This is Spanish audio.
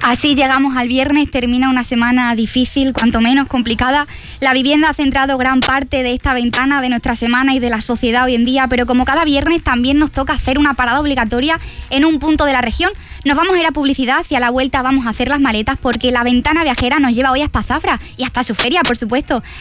Así llegamos al viernes, termina una semana difícil, cuanto menos complicada. La vivienda ha centrado gran parte de esta ventana de nuestra semana y de la sociedad hoy en día, pero como cada viernes también nos toca hacer una parada obligatoria en un punto de la región. Nos vamos a ir a publicidad y a la vuelta vamos a hacer las maletas porque la ventana viajera nos lleva hoy hasta Zafra y hasta su feria, por supuesto.